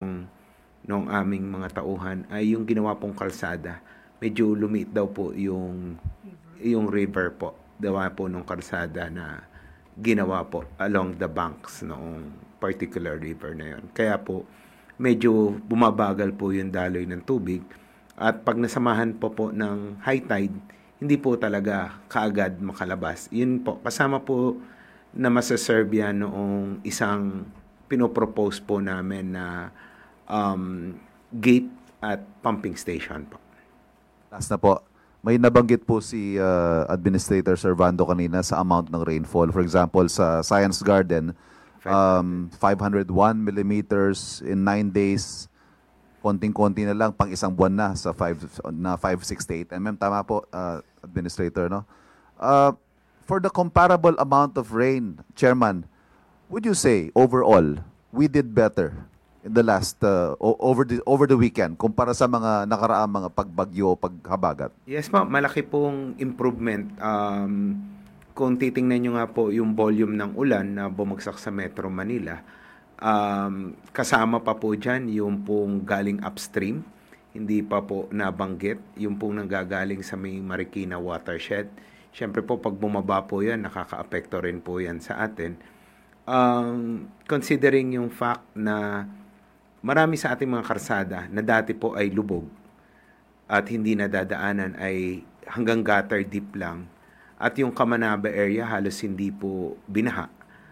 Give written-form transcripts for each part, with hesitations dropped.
nung aming mga tauhan ay yung ginawa pong kalsada. Medyo lumiit daw po yung river po. Gawa po nung kalsada na ginawa po along the banks noong particular river na yun. Kaya po medyo bumabagal po yung daloy ng tubig. At pag nasamahan po ng high tide, hindi po talaga kaagad makalabas. Yun po, kasama po na masaserve yan noong isang pinopropose po namin na gate at pumping station po. Last na po, may nabanggit po si Administrator Servando kanina sa amount ng rainfall. For example, sa Science Garden, 501 millimeters in 9 days. Konting-konti na lang, pang isang buwan na sa 568 mm. Tama po, Administrator, no? For the comparable amount of rain, Chairman, would you say overall we did better in the last over the weekend kumpara sa mga nakaraang mga pagbagyo, paghabagat? Yes po, malaki pong improvement. Kung titingnan nyo nga po yung volume ng ulan na bumagsak sa Metro Manila, kasama pa po dyan yung pong galing upstream, hindi pa po nabanggit, yung pong nanggagaling sa may Marikina watershed. Siyempre po pag bumaba po yan, nakaka-apekto rin po yan sa atin. Considering yung fact na marami sa ating mga karsada na dati po ay lubog at hindi nadadaanan ay hanggang gutter deep lang, at yung Kamanaba area halos hindi po binaha.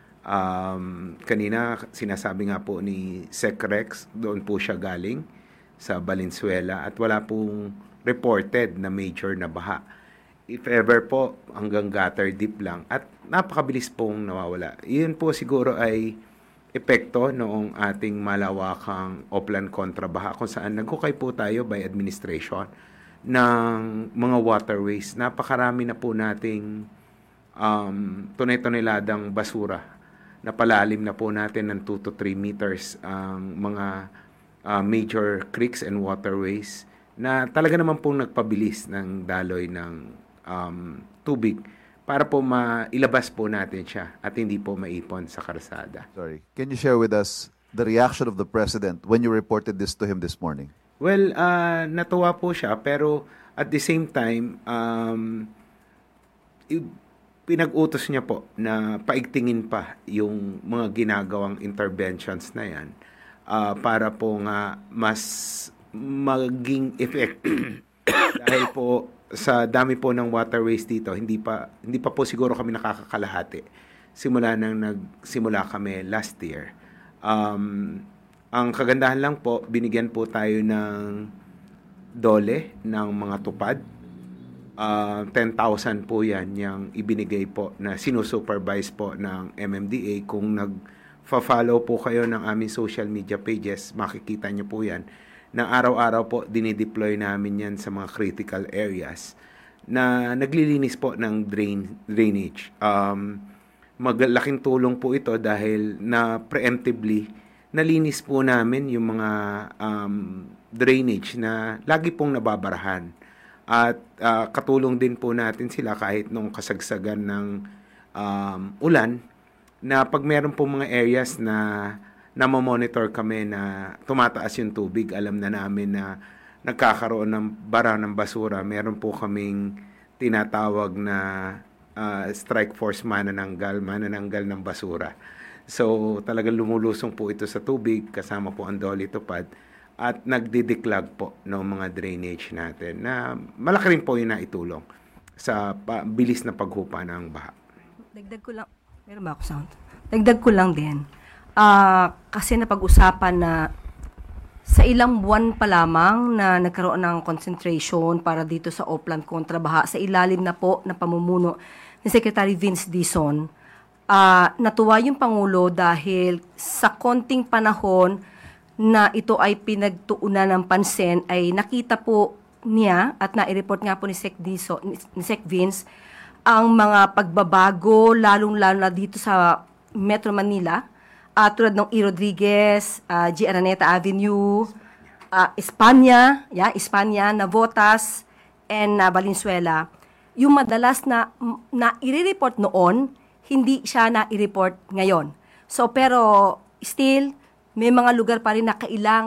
Kanina sinasabi nga po ni Sec Rex, doon po siya galing sa Valenzuela at wala pong reported na major na baha. If ever po, hanggang gutter deep lang at napakabilis pong nawawala. Iyon po siguro ay epekto noong ating malawakang Oplan kontrabaha kung saan nagkukay po tayo by administration ng mga waterways. Napakarami na po nating tonel-toneladang basura. Napalalim na po natin ng 2 to 3 meters ang mga major creeks and waterways na talaga naman pong nagpabilis ng daloy ng tubig para po mailabas po natin siya at hindi po maipon sa karsada. Sorry. Can you share with us the reaction of the President when you reported this to him this morning? Well, natuwa po siya pero at the same time, pinag-utos niya po na paigtingin pa yung mga ginagawang interventions na yan para po nga mas maging effective. Dahil po sa dami po ng waterways dito, hindi pa po siguro kami nakakakalahati simula nang nagsimula kami last year. Ang kagandahan lang po, binigyan po tayo ng dole ng mga tupad. 10,000 po yan yung ibinigay po na sinusupervise po ng MMDA. Kung nag-follow po kayo ng aming social media pages, makikita nyo po yan na araw-araw po dinideploy namin yan sa mga critical areas na naglilinis po ng drainage. Maglaking tulong po ito dahil na preemptively nalinis po namin yung mga drainage na lagi pong nababarahan. At katulong din po natin sila kahit nung kasagsagan ng ulan na pag meron po mga areas na monitor kami na tumataas yung tubig, alam na namin na nagkakaroon ng bara ng basura. Meron po kaming tinatawag na strike force manananggal ng basura. So talagang lumulusong po ito sa tubig kasama po ang Dolly Tupad at nagdidiklag po ng mga drainage natin na malaki rin po yung naitulong sa bilis na paghupa ng baha. Dagdag ko lang, meron ba ako sound? Dagdag ko lang din. Kasi napag-usapan na sa ilang buwan pa lamang na nagkaroon ng concentration para dito sa Oplan kontrabaha sa ilalim na po na pamumuno ni Secretary Vince Dizon. Natuwa yung Pangulo dahil sa konting panahon na ito ay pinagtuunan ng pansin ay nakita po niya at nai-report nga po ni Sec Vince ang mga pagbabago lalong-lalo na dito sa Metro Manila. Tulad ng E. Rodriguez, G. Araneta Avenue, Espanya, Navotas, and Valenzuela. Yung madalas na i-report noon, hindi siya na i-report ngayon. So, pero still, may mga lugar pa rin na kailangan